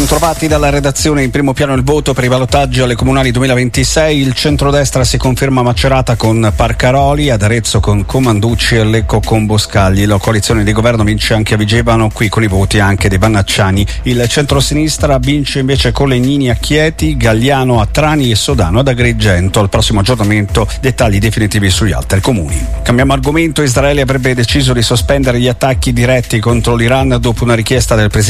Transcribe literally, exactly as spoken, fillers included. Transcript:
Bentrovati dalla redazione. In primo piano il voto per i ballottaggi alle comunali duemilaventisei. Il centrodestra si conferma Macerata con Parcaroli, ad Arezzo con Comanducci e Lecco con Boscagli. La coalizione di governo vince anche a Vigevano, qui con i voti anche dei Vannacciani. Il centrosinistra vince invece con Legnini a Chieti, Galliano a Trani e Sodano ad Agrigento. Al prossimo aggiornamento dettagli definitivi sugli altri comuni. Cambiamo argomento. Israele avrebbe deciso di sospendere gli attacchi diretti contro l'Iran dopo una richiesta del presidente